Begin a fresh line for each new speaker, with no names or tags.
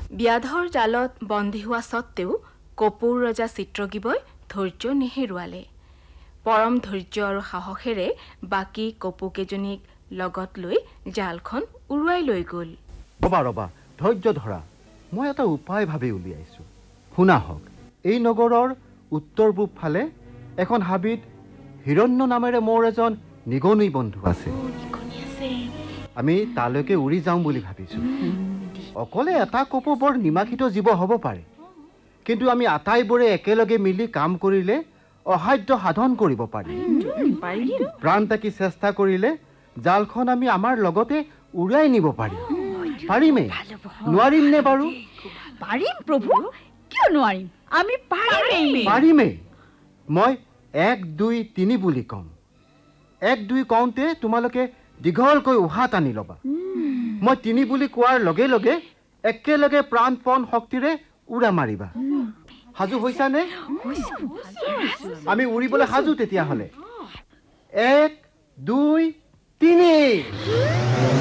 ব্যাধৰ জালত বন্দী হোৱা সত্ত্বেও কপুৰ ৰজা চিত্ৰগীৱই ধৈৰ্য নেহেৰুৱালে পৰম ধৈৰ্য আৰু সাহসেৰে বাকী কপুকেইজনীক লগত লৈ জালখন উৰুৱাই লৈ গ'ল
ৰবা ধৈৰ্য ধৰা মই এটা উপায় ভাবি উলিয়াইছো শুনা হওক এই নগৰৰ উত্তৰ পূব ফালে এখন হাবিত হিৰণ্য নামেৰে মোৰ এজন নিগনি বন্ধু আছে আমি তালৈকে উৰি যাওঁ বুলি ভাবিছো অকলে এটা কপু বৰ নিমাখিত জীৱ হ'ব পাৰে কিন্তু আমি আটাইবোৰে একেলগে মিলি কাম কৰিলে অসাধ্য সাধন কৰিব পাৰিম প্ৰাণ তাকি চেষ্টা কৰিলে জালখন আমি আমাৰ লগতে উৰাই নিব পাৰিমেই নোৱাৰিম নে বাৰু
পাৰিম প্ৰভু কিয় নোৱাৰিম আমি
পাৰিমেই মই 1 2 3 বুলি কম 1 2 কওঁতে তোমালোকে দীঘলকৈ উশাহ টানি ল'বা মই 3 বুলি কোৱাৰ লগে লগে একেলগে প্ৰাণপণ শক্তিৰে উৰা মাৰিবা সাজু হৈছানে আমি উৰিবলৈ সাজু তেতিয়াহ'লে 1 2 3